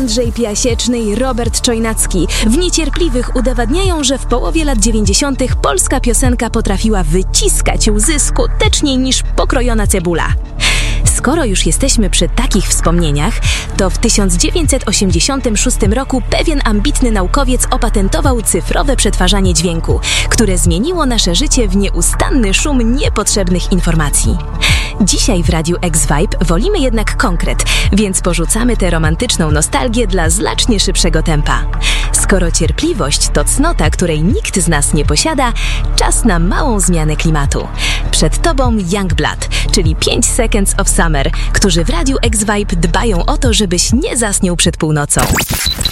Andrzej Piasieczny i Robert Czojnacki w Niecierpliwych udowadniają, że w połowie lat 90. polska piosenka potrafiła wyciskać łzy skuteczniej niż pokrojona cebula. Skoro już jesteśmy przy takich wspomnieniach, to w 1986 roku pewien ambitny naukowiec opatentował cyfrowe przetwarzanie dźwięku, które zmieniło nasze życie w nieustanny szum niepotrzebnych informacji. Dzisiaj w Radiu X-Vibe wolimy jednak konkret, więc porzucamy tę romantyczną nostalgię dla znacznie szybszego tempa. Skoro cierpliwość to cnota, której nikt z nas nie posiada, czas na małą zmianę klimatu. Przed Tobą Youngblood, czyli 5 Seconds of Summer, którzy w Radiu X-Vibe dbają o to, żebyś nie zasnął przed północą.